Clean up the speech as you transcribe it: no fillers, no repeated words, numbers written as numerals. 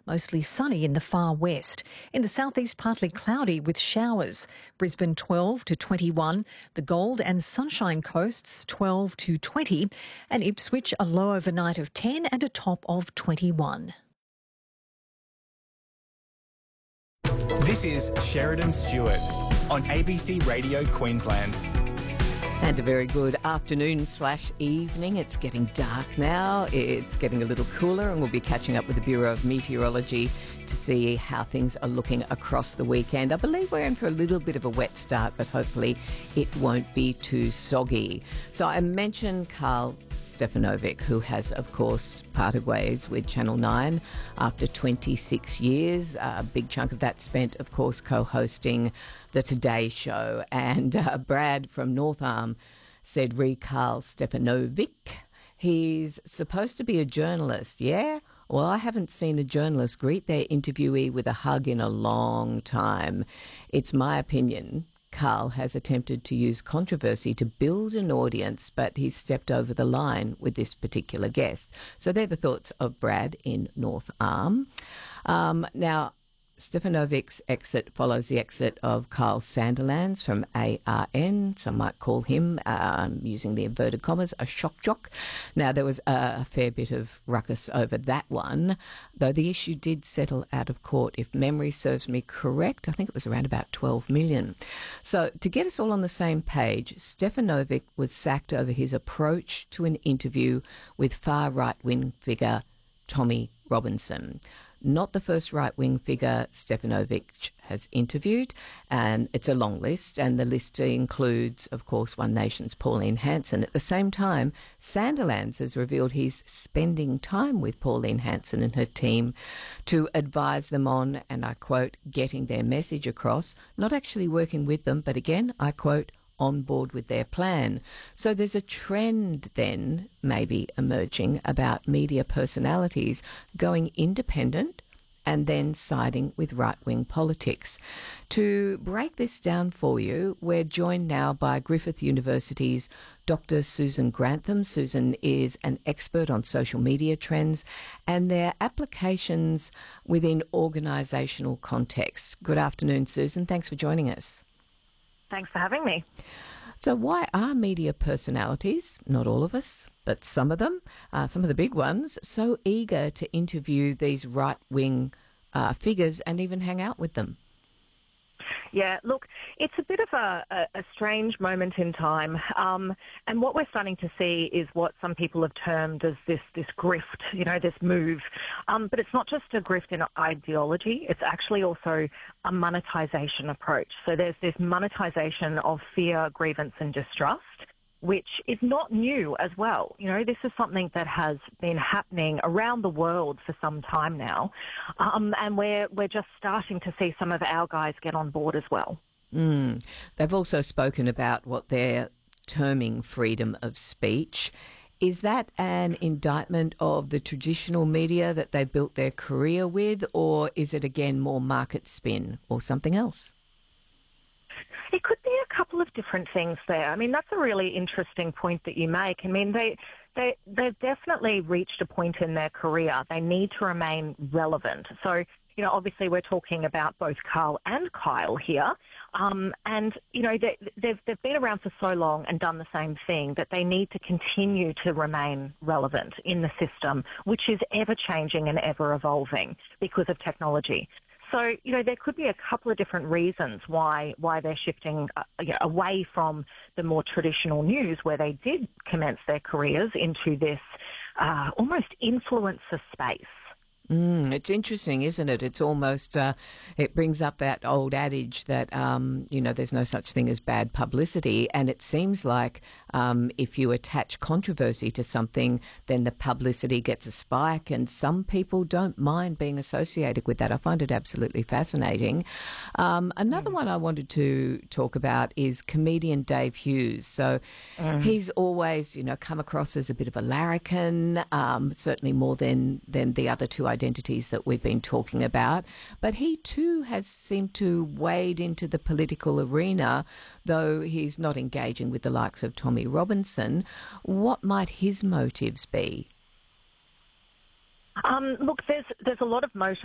Mostly sunny in the far west. In the southeast, partly cloudy with showers. Brisbane 12 to 21. The Gold and Sunshine Coasts 12 to 20. And Ipswich a low overnight of 10 and a top of 21. This is Sheridan Stewart on ABC Radio Queensland. And a very good afternoon/evening. It's getting dark now. It's getting a little cooler, and we'll be catching up with the Bureau of Meteorology to see how things are looking across the weekend. I believe we're in for a little bit of a wet start, but hopefully it won't be too soggy. So I mentioned Karl Stefanovic, who has, of course, parted ways with Channel 9 after 26 years. A big chunk of that spent, of course, co-hosting The Today Show. And Brad from North Arm said, re Karl Stefanovic, he's supposed to be a journalist, yeah? Well, I haven't seen a journalist greet their interviewee with a hug in a long time. It's my opinion Karl has attempted to use controversy to build an audience, but he's stepped over the line with this particular guest. So they're the thoughts of Brad in North Arm. Now, Stefanovic's exit follows the exit of Kyle Sandilands from ARN. Some might call him, using the inverted commas, a shock jock. Now, there was a fair bit of ruckus over that one, though the issue did settle out of court. If memory serves me correct, I think it was around about 12 million. So to get us all on the same page, Stefanovic was sacked over his approach to an interview with far right-wing figure Tommy Robinson. Not the first right-wing figure Stefanovic has interviewed, and it's a long list, and the list includes, of course, One Nation's Pauline Hanson. At the same time, Sandilands has revealed he's spending time with Pauline Hanson and her team to advise them on, and I quote, getting their message across, not actually working with them, but again, I quote, on board with their plan. So there's a trend then maybe emerging about media personalities going independent and then siding with right-wing politics. To break this down for you, we're joined now by Griffith University's Dr. Susan Grantham. Susan is an expert on social media trends and their applications within organisational contexts. Good afternoon, Susan. Thanks for joining us. Thanks for having me. So why are media personalities, not all of us, but some of them, some of the big ones, so eager to interview these right-wing figures and even hang out with them? Yeah, look, it's a bit of a strange moment in time, and what we're starting to see is what some people have termed as this grift, this move. But it's not just a grift in ideology, it's actually also a monetisation approach. So there's this monetisation of fear, grievance and distrust, which is not new as well. This is something that has been happening around the world for some time now, and we're just starting to see some of our guys get on board as well. They've also spoken about what they're terming freedom of speech. Is that an indictment of the traditional media that they built their career with, or is it again more market spin or something else? It could be a couple of different things there. I mean, that's a really interesting point that you make. I mean, they've definitely reached a point in their career. They need to remain relevant. So, obviously we're talking about both Karl and Kyle here. And, they've been around for so long and done the same thing that they need to continue to remain relevant in the system, which is ever-changing and ever-evolving because of technology. So, there could be a couple of different reasons why they're shifting away from the more traditional news where they did commence their careers into this almost influencer space. It's interesting, isn't it? It's almost, it brings up that old adage that, there's no such thing as bad publicity. And it seems like if you attach controversy to something, then the publicity gets a spike. And some people don't mind being associated with that. I find it absolutely fascinating. Another one I wanted to talk about is comedian Dave Hughes. So he's always, come across as a bit of a larrikin, certainly more than the other two identities that we've been talking about. But he too has seemed to wade into the political arena, though he's not engaging with the likes of Tommy Robinson. What might his motives be? Look, there's a lot of motives